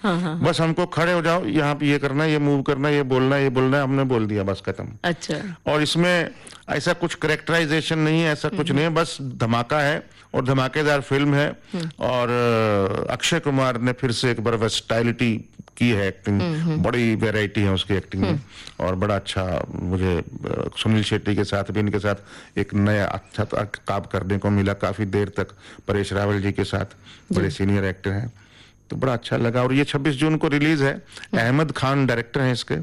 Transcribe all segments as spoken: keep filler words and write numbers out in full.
हाँ, हाँ, बस हमको खड़े हो जाओ, यहाँ पे ये करना है, ये मूव करना है, ये बोलना है, ये बोलना है, हमने बोल दिया, बस खत्म। अच्छा। और इसमें ऐसा कुछ करेक्टराइजेशन नहीं है, ऐसा कुछ नहीं है, बस धमाका है और धमाकेदार फिल्म है। और अ, अक्षय कुमार ने फिर से एक बार वर्सटैलिटी की है एक्टिंग, बड़ी वैरायटी है उसकी एक्टिंग में और बड़ा अच्छा मुझे अ, सुनील शेट्टी के साथ भी इनके साथ एक नया अच्छा काम करने को मिला काफी देर तक, परेश रावल जी के साथ, बड़े सीनियर एक्टर हैं, तो बड़ा अच्छा लगा। और ये छब्बीस जून को रिलीज है, अहमद खान डायरेक्टर हैं इसके,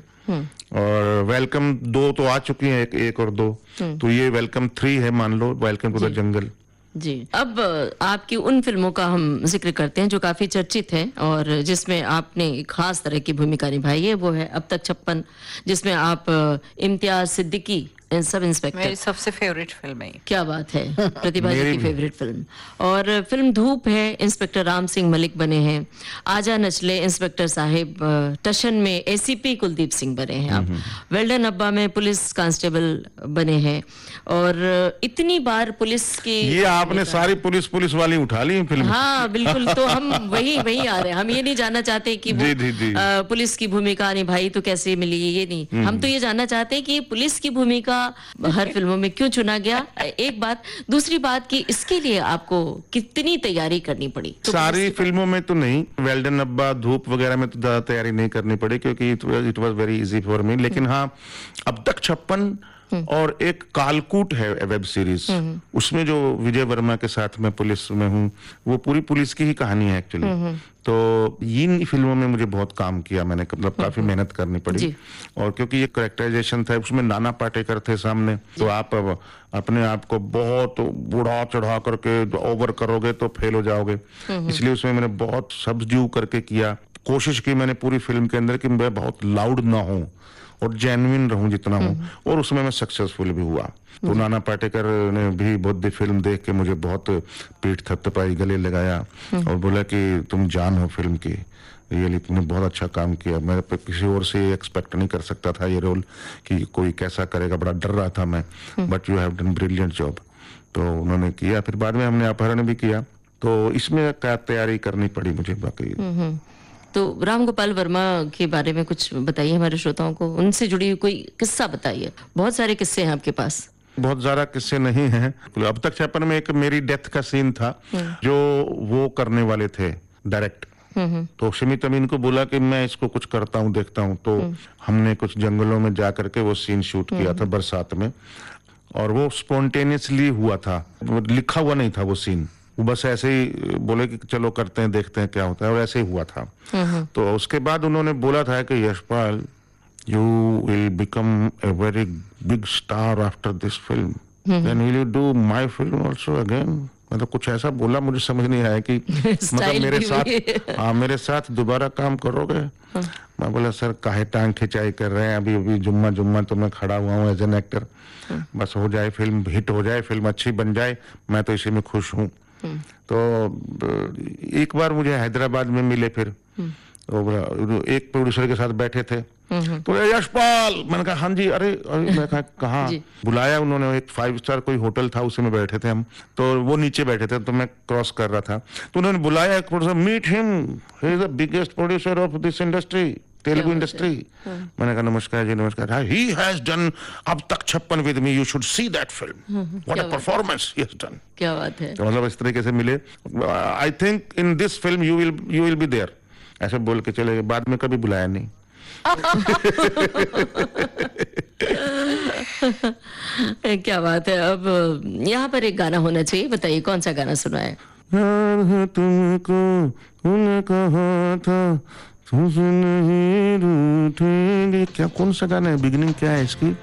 और वेलकम दो तो आ चुकी हैं, एक, एक और दो, तो ये वेलकम थ्री है मान लो, वेलकम टू द जंगल। जी, अब आपकी उन फिल्मों का हम जिक्र करते हैं जो काफी चर्चित है और जिसमें आपने एक खास तरह की भूमिका निभाई है, वो है अब तक छप्पन, जिसमें आप इम्तियाज सिद्दीकी सब इंस्पेक्टर, मेरी सबसे फेवरेट फिल्म है। क्या बात है, प्रतिभा जी की फेवरेट फिल्म। और फिल्म धूप है, इंस्पेक्टर राम सिंह मलिक बने हैं। आजा नचले, इंस्पेक्टर साहिब। टशन में एसीपी कुलदीप सिंह बने हैं आप। वेल्डन अब्बा में पुलिस कांस्टेबल बने हैं। और इतनी बार पुलिस की, ये आपने सारी पुलिस पुलिस वाली उठा ली फिल्म। हाँ बिल्कुल, तो हम वही वही आ रहे हैं। हम ये नहीं जानना चाहते कि वो जी, जी, जी। आ, पुलिस की भूमिका निभाई तो कैसे मिली, ये नहीं। हम तो ये जानना चाहते हैं कि पुलिस की भूमिका हर फिल्मों में क्यों चुना गया, एक बात। दूसरी बात कि इसके लिए आपको कितनी तैयारी करनी पड़ी? तो सारी फिल्मों में तो नहीं, वेल्डन अब्बा, धूप वगैरह में तो ज्यादा तैयारी नहीं करनी पड़ी क्योंकि it was very easy for me. लेकिन हाँ, अब तक छप्पन और एक कालकूट है वेब सीरीज, उसमें जो विजय वर्मा के साथ मैं पुलिस में हूँ, वो पूरी पुलिस की ही कहानी है एक्चुअली। तो इन फिल्मों में मुझे बहुत काम किया मैंने, मतलब काफी मेहनत करनी पड़ी। और क्योंकि ये करेक्टराइजेशन था, उसमें नाना पाटेकर थे सामने, तो आप अब अपने आप को बहुत बुढ़ा चढ़ा करके ओवर करोगे तो फेल हो जाओगे, इसलिए उसमें मैंने बहुत सब्ड्यू करके किया। कोशिश की मैंने पूरी फिल्म के अंदर कि मैं बहुत लाउड ना हूँ और जेन्युइन रहूं जितना हूं, और उसमें मैं सक्सेसफुल भी हुआ। तो नाना पाटेकर ने भी बुद्धि फिल्म देख के मुझे बहुत पीठ थपथपाई, गले लगाया और बोला कि तुम जान हो फिल्म की, रियली तुमने बहुत अच्छा काम किया। मैं किसी और से एक्सपेक्ट नहीं कर सकता था ये रोल कि कोई कैसा करेगा, बड़ा डर रहा था मैं, but you have done brilliant job. तो उन्होंने किया, फिर बाद में हमने अपहरण भी किया, तो इसमें क्या तैयारी करनी पड़ी मुझे बाकी। तो राम गोपाल वर्मा के बारे में कुछ बताइए हमारे श्रोताओं को, उनसे जुड़ी हुई कोई किस्सा बताइए। बहुत सारे किस्से हैं आपके पास। बहुत ज्यादा किस्से नहीं हैं। अब तक छप्पन में एक मेरी डेथ का सीन था जो वो करने वाले थे डायरेक्ट, तो शमी तमीन को बोला कि मैं इसको कुछ करता हूँ, देखता हूँ। तो हमने कुछ जंगलों में जा करके वो सीन शूट किया था बरसात में, और वो स्पॉन्टेनियसली हुआ था, लिखा हुआ नहीं था वो सीन, वो बस ऐसे ही बोले कि चलो करते हैं, देखते हैं क्या होता है, और ऐसे ही हुआ था। तो उसके बाद उन्होंने बोला था कि Yashpal, you will become a very big star after this film, then will you do my film also again. मतलब कुछ ऐसा बोला, मुझे समझ नहीं आया कि मतलब मेरे साथ हाँ मेरे साथ दोबारा काम करोगे। मैं बोला सर काहे टांग खिंचाई कर रहे हैं, अभी अभी जुम्मा जुम्मा तो मैं खड़ा हुआ हूँ एज एन एक्टर, बस हो जाए फिल्म, हिट हो जाए, फिल्म अच्छी बन जाए, मैं तो इसी में खुश हूँ। तो एक बार मुझे हैदराबाद में मिले, फिर तो एक प्रोड्यूसर के साथ बैठे थे, तो यशपाल, मैंने कहा हाँ जी, अरे, अरे मैं कहा कहाँ, बुलाया उन्होंने, एक फाइव स्टार कोई होटल था, उसी में बैठे थे हम, तो वो नीचे बैठे थे, तो मैं क्रॉस कर रहा था, तो उन्होंने बुलाया एक producer, meet him, he is the biggest producer of this industry, Telugu industry. मैंने कहा नमस्कार जी, नमस्कार। ही हैज डन अब तक छप्पन with me, you should see that film, what a performance he has done. क्या बात है। तो मतलब इस तरीके से मिले। I think in this film you will you will be there, ऐसे बोल के चले गए, बाद में कभी बुलाया नहीं। क्या बात है। अब यहाँ पर एक गाना होना चाहिए, बताइए कौन सा गाना सुनाए? तुमको उन्हें कहा था तुझसे नहीं रूठेंगे, क्या कौन सा गाना है, बिगिनिंग क्या है इसकी?